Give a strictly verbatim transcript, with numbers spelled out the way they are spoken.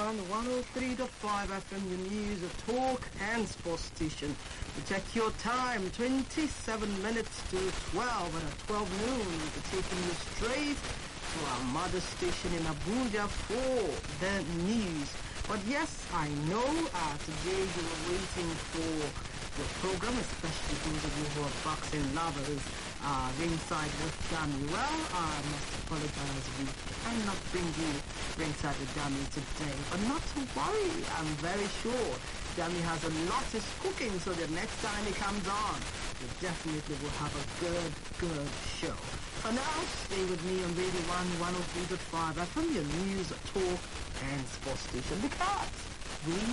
one, one oh three point five F M, your news, talk and sports station. To check your time, twenty-seven minutes to twelve, and at twelve noon, we're taking you straight to our mother station in Abuja for the news. But yes, I know uh, today you were waiting for the program, especially those of you who are boxing lovers. Uh, ringside with Dami. Well, I must apologize. We cannot bring you ringside with Dami today. But not to worry. I'm very sure Dami has a lot is cooking, so the next time he comes on, we definitely will have a good, good show. For now, stay with me on Radio one, one oh three point five F M, your news, talk, and sports station, because we